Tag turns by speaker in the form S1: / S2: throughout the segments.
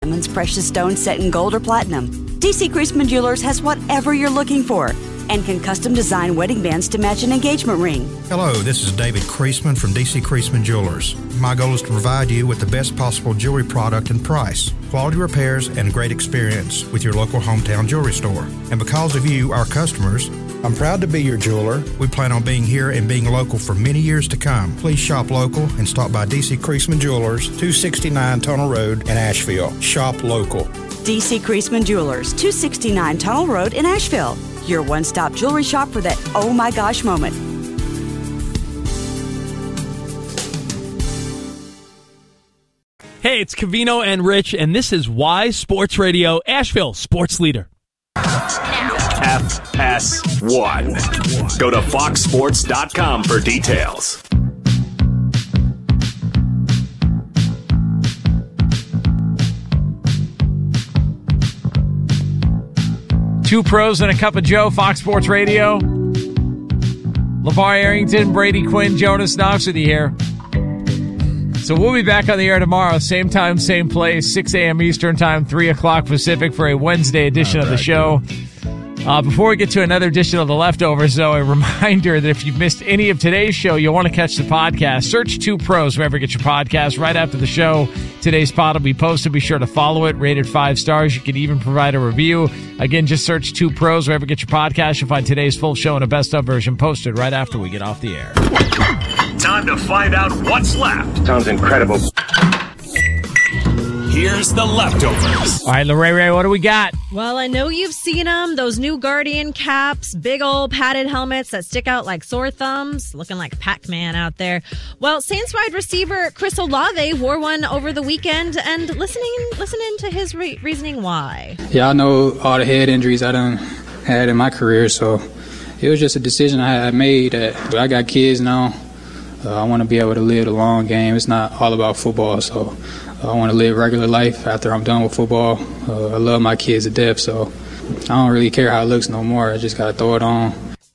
S1: diamonds, precious stones set in gold or platinum. D.C. Creasman Jewelers has whatever you're looking for and can custom design wedding bands to match an engagement ring.
S2: Hello, this is David Creasman from D.C. Creasman Jewelers. My goal is to provide you with the best possible jewelry product and price, quality repairs, and great experience with your local hometown jewelry store. And because of you, our customers, I'm proud to be your jeweler. We plan on being here and being local for many years to come. Please shop local and stop by D.C. Creasman Jewelers, 269 Tunnel Road in Asheville. Shop local.
S1: D.C. Creasman Jewelers, 269 Tunnel Road in Asheville. Your one-stop jewelry shop for that oh my gosh moment.
S3: Hey, it's Covino and Rich, and this is Wise Sports Radio, Asheville Sports Leader.
S4: FS1. Go to foxsports.com for details.
S5: Two pros and a cup of Joe, Fox Sports Radio. LeVar Arrington, Brady Quinn, Jonas Knox with you here. So we'll be back on the air tomorrow, same time, same place, 6 a.m. Eastern Time, 3 o'clock Pacific for a Wednesday edition of the show. Before we get to another edition of The Leftovers, though, a reminder that if you've missed any of today's show, you'll want to catch the podcast. Search Two Pros wherever you get your podcast. Right after the show, today's pod will be posted. Be sure to follow it, rated 5 stars. You can even provide a review. Again, just search Two Pros wherever you get your podcast. You'll find today's full show and a best-of version posted right after we get off the air.
S4: Time to find out what's left.
S6: Sounds incredible.
S4: Here's The Leftovers.
S5: All right, Lorraine, what do we got?
S7: Well, I know you've seen them, those new Guardian caps, big old padded helmets that stick out like sore thumbs, looking like Pac-Man out there. Well, Saints wide receiver Chris Olave wore one over the weekend, and listening to his reasoning why.
S8: Yeah, I know all the head injuries I done had in my career, so it was just a decision I made that I got kids now. I want to be able to live the long game. It's not all about football, so I want to live regular life after I'm done with football. I love my kids to death, so I don't really care how it looks no more. I just got to throw it on.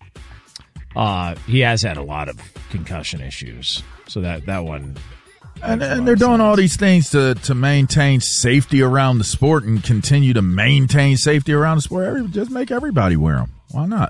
S5: He has had a lot of concussion issues, so that one.
S9: And they're doing all these things to maintain safety around the sport and continue to maintain safety around the sport. Just make everybody wear them. Why not?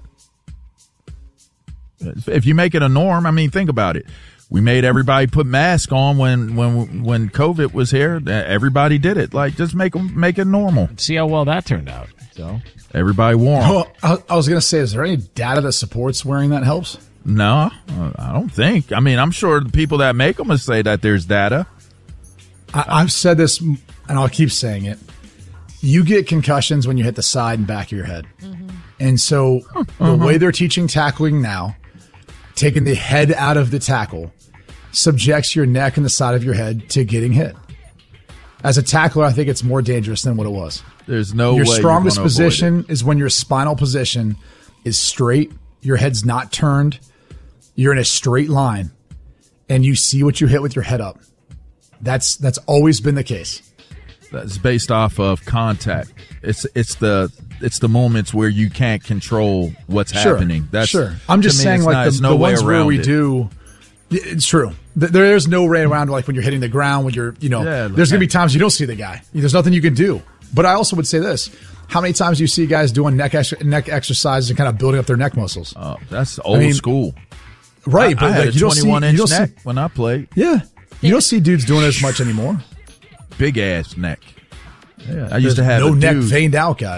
S9: If you make it a norm, I mean, think about it. We made everybody put masks on when COVID was here. Everybody did it. Like, just make it normal.
S5: See how well that turned out. So
S9: everybody wore them.
S10: Oh, I was going to say, is there any data that supports wearing that helps?
S9: No, I don't think. I mean, I'm sure the people that make them will say that there's data.
S10: I've said this, and I'll keep saying it. You get concussions when you hit the side and back of your head. Mm-hmm. And so the way they're teaching tackling now, taking the head out of the tackle, subjects your neck and the side of your head to getting hit. As a tackler, I think it's more dangerous than what it was.
S9: There's no way
S10: your strongest position is when your spinal position is straight, your head's not turned, you're in a straight line, and you see what you hit with your head up. That's always been the case.
S9: That's based off of contact. It's the moments where you can't control what's happening. That's
S10: sure. I'm just saying, like the ones where we do. It's true. There is no way around, like when you're hitting the ground, when you're, there's going to be times you don't see the guy. There's nothing you can do. But I also would say this. How many times do you see guys doing neck exercises and kind of building up their neck muscles?
S9: Oh, that's old school.
S10: Right.
S9: I had a 21-inch neck when I played.
S10: Yeah. You don't see dudes doing it as much anymore.
S9: Big ass neck.
S10: Yeah,
S9: I used to have
S10: no neck veined out guys.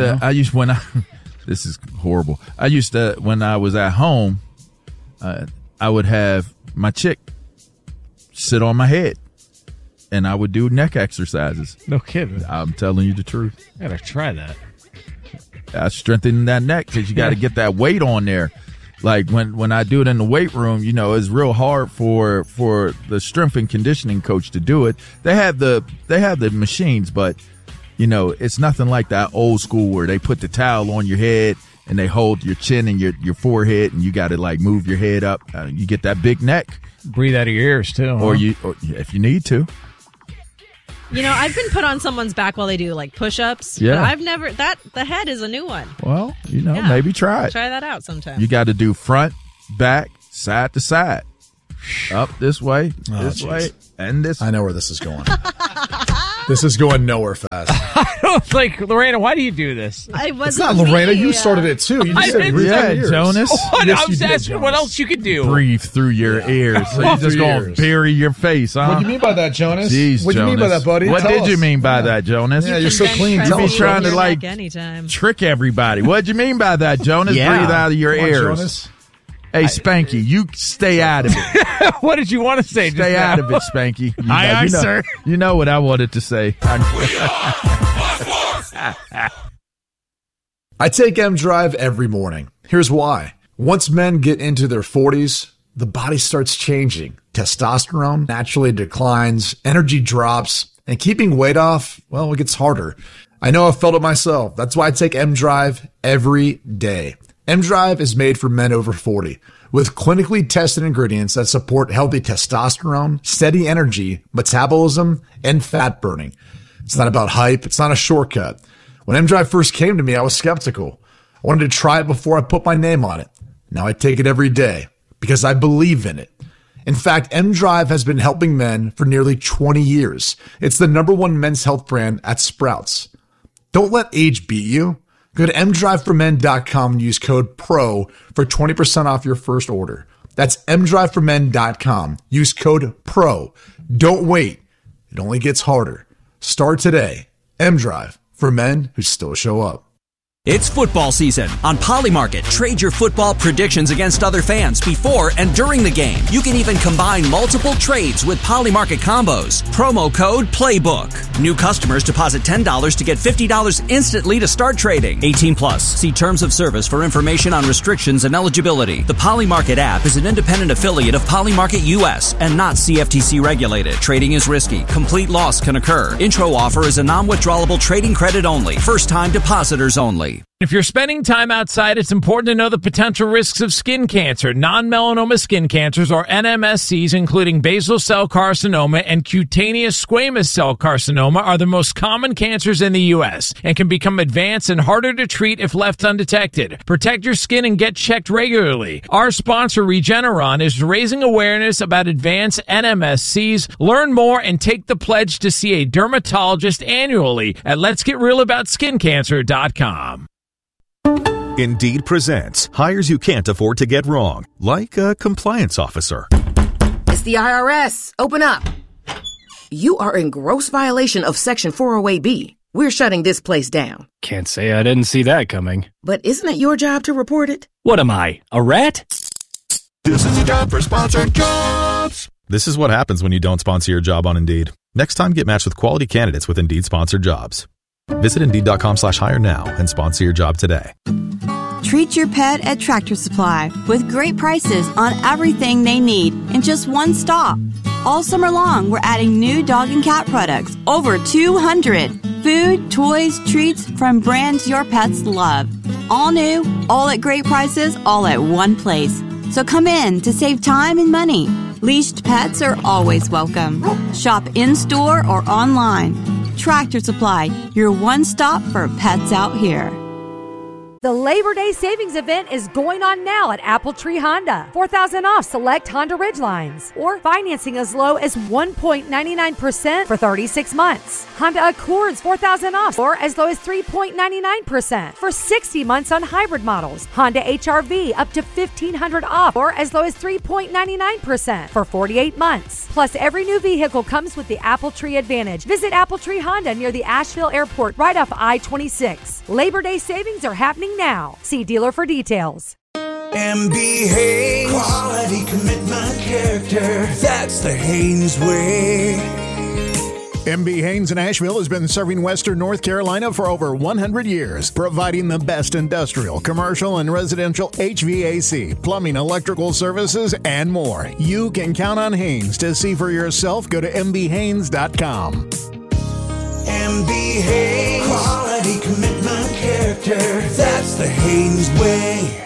S9: This is horrible. When I was at home, I would have my chick sit on my head, and I would do neck exercises.
S5: No kidding.
S9: I'm telling you the truth.
S5: I gotta try that.
S9: I strengthen that neck because you got to get that weight on there. Like when I do it in the weight room, it's real hard for the strength and conditioning coach to do it. They have the machines, but it's nothing like that old school where they put the towel on your head and they hold your chin and your forehead, and you got to like move your head up. You get that big neck.
S5: Breathe out of your ears too, huh?
S9: or if you need to.
S7: I've been put on someone's back while they do like push-ups.
S9: Yeah.
S7: But I've never the head is a new one.
S9: Well, maybe try it.
S7: Try that out sometime.
S9: You got to do front, back, side to side, up this way, way, and this.
S10: I know where this is going. This is going nowhere fast.
S5: I don't like Lorena. Why do you do this?
S10: It's not Lorena. You started it too. You just said years.
S9: Jonas.
S5: I was asking what else you could do.
S9: Breathe through your ears. So you're just going to bury your face, huh?
S10: What do you mean by that, Jonas?
S9: Jeez,
S10: what do you mean by that, buddy?
S9: What did you mean by that, Jonas?
S10: Yeah, you're so clean.
S9: You be trying to like trick everybody. What did you mean by that, Jonas? Breathe out of your ears.
S10: Jonas.
S9: Hey, Spanky, you stay out of it.
S5: What did you want to say?
S9: Stay out of it, Spanky.
S5: Aye, sir.
S9: You know what I wanted to say.
S10: I take M-Drive every morning. Here's why. Once men get into their 40s, the body starts changing. Testosterone naturally declines, energy drops, and keeping weight off, well, it gets harder. I know I've felt it myself. That's why I take M-Drive every day. M-Drive is made for men over 40 with clinically tested ingredients that support healthy testosterone, steady energy, metabolism, and fat burning. It's not about hype. It's not a shortcut. When M-Drive first came to me, I was skeptical. I wanted to try it before I put my name on it. Now I take it every day because I believe in it. In fact, M-Drive has been helping men for nearly 20 years. It's the #1 men's health brand at Sprouts. Don't let age beat you. Go to mdriveformen.com and use code PRO for 20% off your first order. That's mdriveformen.com. Use code PRO. Don't wait. It only gets harder. Start today. M-Drive, for men who still show up.
S6: It's football season. On Polymarket, trade your football predictions against other fans before and during the game. You can even combine multiple trades with Polymarket combos. Promo code PLAYBOOK. New customers deposit $10 to get $50 instantly to start trading. 18 plus. See terms of service for information on restrictions and eligibility. The Polymarket app is an independent affiliate of Polymarket US and not CFTC regulated. Trading is risky. Complete loss can occur. Intro offer is a non-withdrawable trading credit only. First time depositors only.
S5: If you're spending time outside, it's important to know the potential risks of skin cancer. Non-melanoma skin cancers, or NMSCs, including basal cell carcinoma and cutaneous squamous cell carcinoma, are the most common cancers in the U.S. and can become advanced and harder to treat if left undetected. Protect your skin and get checked regularly. Our sponsor, Regeneron, is raising awareness about advanced NMSCs. Learn more and take the pledge to see a dermatologist annually at letsgetrealaboutSkinCancer.com.
S11: Indeed presents hires you can't afford to get wrong, like a compliance officer.
S12: It's the IRS. Open up. You are in gross violation of Section 408B. We're shutting this place down.
S13: Can't say I didn't see that coming.
S12: But isn't it your job to report it?
S13: What am I, a rat?
S11: This is a job for sponsored jobs. This is what happens when you don't sponsor your job on Indeed. Next time, get matched with quality candidates with Indeed sponsored jobs. Visit Indeed.com/hire now and sponsor your job today.
S1: Treat your pet at Tractor Supply with great prices on everything they need in just one stop. All summer long, we're adding new dog and cat products, over 200. Food, toys, treats from brands your pets love. All new, all at great prices, all at one place. So come in to save time and money. Leashed pets are always welcome. Shop in-store or online. Tractor Supply, your one stop for pets out here.
S14: The Labor Day Savings Event is going on now at Apple Tree Honda. $4,000 off select Honda Ridgelines, or financing as low as 1.99% for 36 months. Honda Accords $4,000 off, or as low as 3.99% for 60 months on hybrid models. Honda HR-V up to $1,500 off, or as low as 3.99% for 48 months. Plus, every new vehicle comes with the Apple Tree Advantage. Visit Apple Tree Honda near the Asheville Airport, right off I-26. Labor Day savings are happening now. See dealer for details.
S15: MB Haynes, quality, commitment, character. That's the Haynes way.
S16: MB Haynes in Asheville has been serving Western North Carolina for over 100 years, providing the best industrial, commercial, and residential HVAC, plumbing, electrical services, and more. You can count on Haynes. To see for yourself, go to mbhaynes.com.
S15: MB Haynes, quality, commitment, character. That's the Haynes way.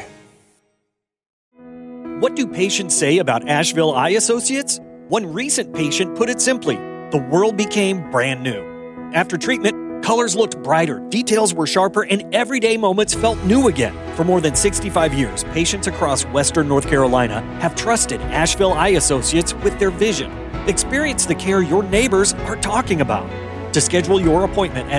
S17: What do patients say about Asheville Eye Associates? One recent patient put it simply: the world became brand new. After treatment, colors looked brighter, details were sharper, and everyday moments felt new again. For more than 65 years, patients across Western North Carolina have trusted Asheville Eye Associates with their vision. Experience the care your neighbors are talking about. To schedule your appointment at